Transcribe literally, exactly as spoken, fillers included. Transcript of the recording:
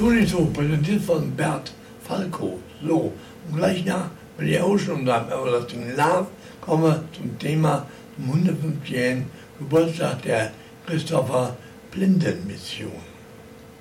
Tuniso, präsentiert von Bert Falco. So, und gleich nach, wenn ich auch schon beim Everlasting Love komme, zum Thema zum hundertfünfzigjährigen Geburtstag der Christopher Blinden Mission.